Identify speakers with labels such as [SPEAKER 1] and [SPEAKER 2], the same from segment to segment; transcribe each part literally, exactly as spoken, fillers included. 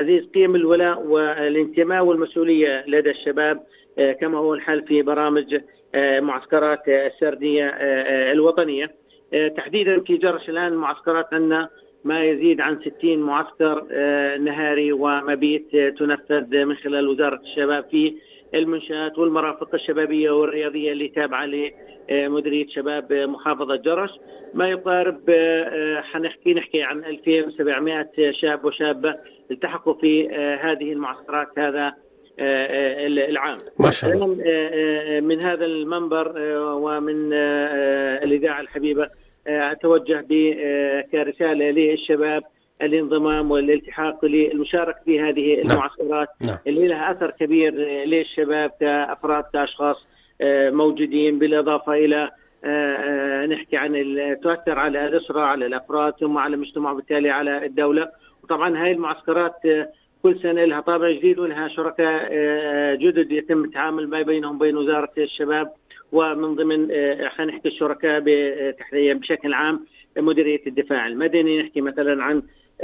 [SPEAKER 1] تعزيز قيم الولاء والانتماء والمسؤولية لدى الشباب كما هو الحال في برامج معسكرات السردية الوطنية. تحديدا في جرش الآن معسكرات عندنا ما يزيد عن ستين معسكر نهاري ومبيت تنفذ من خلال وزارة الشباب في المنشآت والمرافق الشبابية والرياضية اللي تابعة لمديرية شباب محافظة جرش. ما يقارب حنحكي نحكي عن ألفين وسبعمائة شاب وشابة التحقوا في هذه المعسكرات هذا العام.
[SPEAKER 2] ما شاء الله.
[SPEAKER 1] من هذا المنبر ومن الإذاعة الحبيبة أتوجه كرسالة للشباب الانضمام والالتحاق للمشاركة في هذه المعسكرات نعم. اللي لها أثر كبير للشباب كأفراد كأشخاص موجودين، بالإضافة إلى نحكي عن تؤثر على الأسرة على الأفراد ثم على المجتمع وبالتالي على الدولة. وطبعا هاي المعسكرات كل سنة لها طابع جديد ولها شركاء جدد يتم التعامل ما بينهم بين وزارة الشباب ومن ضمن خلينا نحكي الشركاء بشكل عام مديرية الدفاع المدني، نحكي مثلا عن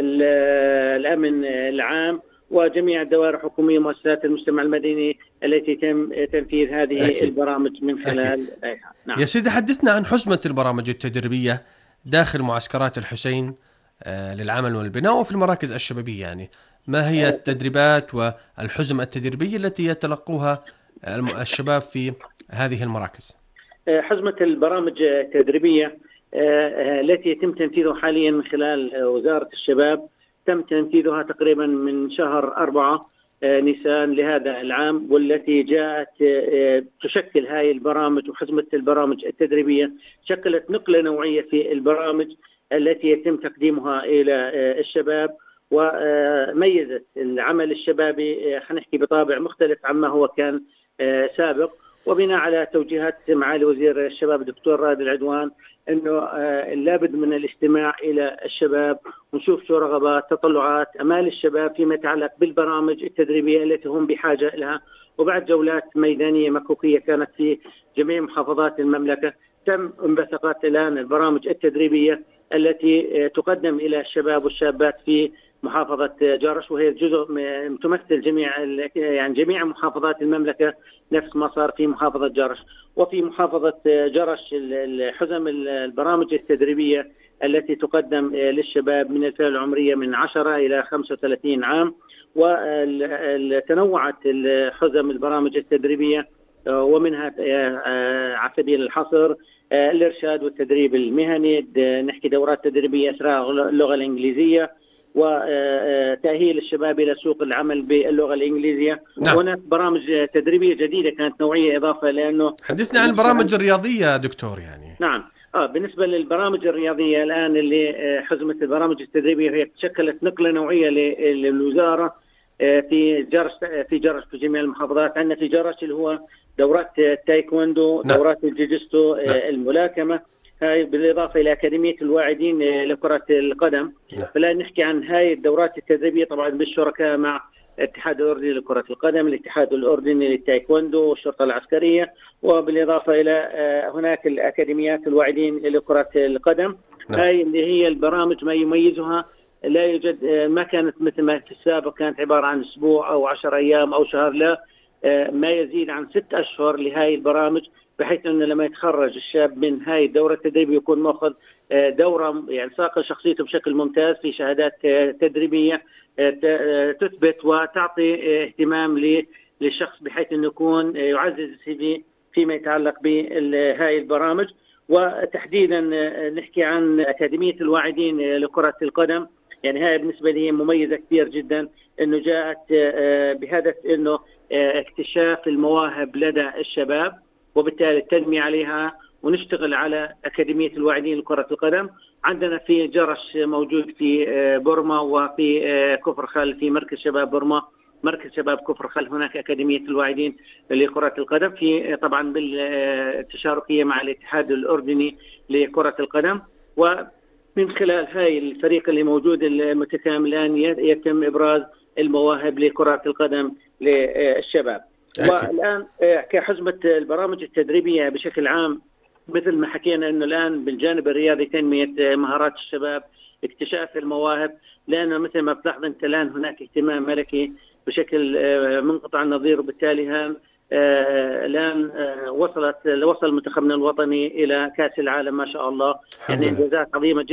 [SPEAKER 1] الأمن العام وجميع الدوائر الحكومية ومؤسسات المجتمع المدني التي تم تنفيذ هذه أكيد. البرامج من خلال
[SPEAKER 2] نعم. يا سيدي حدثنا عن حزمة البرامج التدريبية داخل معسكرات الحسين للعمل والبناء وفي المراكز الشبابية، يعني ما هي التدريبات والحزم التدريبية التي يتلقوها الشباب في هذه المراكز؟
[SPEAKER 1] حزمة البرامج التدريبية التي يتم تنفيذها حاليا من خلال وزارة الشباب تم تنفيذها تقريبا من شهر أربعة نيسان لهذا العام، والتي جاءت تشكل هاي البرامج وحزمة البرامج التدريبية شكلت نقلة نوعية في البرامج التي يتم تقديمها إلى الشباب، وميزت العمل الشبابي حنحكي بطابع مختلف عما هو كان سابق. وبناء على توجيهات معالي وزير الشباب الدكتور رائد العدوان انه لابد من الاستماع الى الشباب ونشوف شو رغبات تطلعات امال الشباب فيما يتعلق بالبرامج التدريبيه التي هم بحاجه لها. وبعد جولات ميدانيه مكوكيه كانت في جميع محافظات المملكه تم انبثقت الان البرامج التدريبيه التي تقدم الى الشباب والشابات في محافظة جرش، وهي جزء تمثل جميع يعني جميع محافظات المملكة نفس ما صار في محافظة جرش. وفي محافظة جرش الحزم البرامج التدريبية التي تقدم للشباب من الفئة العمرية من عشرة إلى خمسة وثلاثين عام، وتنوعت الحزم البرامج التدريبية ومنها على سبيل الحصر الإرشاد والتدريب المهني، نحكي دورات تدريبية أسراء اللغة الإنجليزية وتأهيل الشباب إلى سوق العمل باللغة الإنجليزية. نعم. هناك برامج تدريبية جديدة كانت نوعية إضافة لأنه
[SPEAKER 2] حدثنا عن البرامج الرياضية دكتور. يعني
[SPEAKER 1] نعم آه بالنسبة للبرامج الرياضية الآن اللي حزمة البرامج التدريبية هي شكلت نقلة نوعية للوزارة في جرش في جرش في جميع المحافظات. عندنا في جرش اللي هو دورات التايكوندو، دورات الجيجستو، الملاكمة، هاي بالإضافة إلى أكاديمية الواعدين لكرة القدم. فلا نحكي عن هاي الدورات التدريبية طبعا بالشركاء مع الاتحاد الأردني لكرة القدم، الاتحاد الأردني للتايكوندو والشرطة العسكرية، وبالإضافة إلى هناك الأكاديميات الواعدين لكرة القدم. هاي اللي هي البرامج ما يميزها لا يوجد، ما كانت مثل ما في السابق كانت عبارة عن أسبوع أو عشر أيام أو شهر، لا ما يزيد عن ست أشهر لهاي البرامج، بحيث أنه لما يتخرج الشاب من هاي الدورة التدريبية يكون ماخذ دورة يعني صاقل شخصيته بشكل ممتاز في شهادات تدريبية تثبت وتعطي اهتمام للشخص بحيث أنه يكون يعزز السي في فيما يتعلق بهاي البرامج. وتحديدا نحكي عن أكاديمية الواعدين لكرة القدم، يعني هاي بالنسبة لي مميزة كثير جدا، أنه جاءت بهدف أنه اكتشاف المواهب لدى الشباب وبالتالي التنمية عليها ونشتغل على أكاديمية الواعدين لكرة القدم. عندنا في جرش موجود في بورما وفي كفر خل في مركز شباب بورما، مركز شباب كفر خل هناك أكاديمية الواعدين لكرة القدم في طبعا بالتشاركية مع الاتحاد الأردني لكرة القدم. ومن خلال هاي الفريق اللي موجود المتكامل الآن يتم إبراز المواهب لكرة القدم للشباب. والآن كحزمة البرامج التدريبية بشكل عام مثل ما حكينا أنه الآن بالجانب الرياضي تنمية مهارات الشباب، اكتشاف المواهب، لأنه مثل ما بتلاحظ أنت الآن هناك اهتمام ملكي بشكل منقطع النظير، وبالتالي الآن وصلت وصل منتخبنا الوطني إلى كأس العالم ما شاء الله، يعني إنجازات عظيمة جدا.